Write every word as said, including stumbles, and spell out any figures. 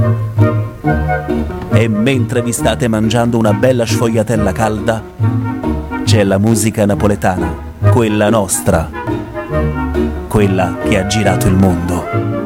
E mentre vi state mangiando una bella sfogliatella calda, c'è la musica napoletana, quella nostra, quella che ha girato il mondo.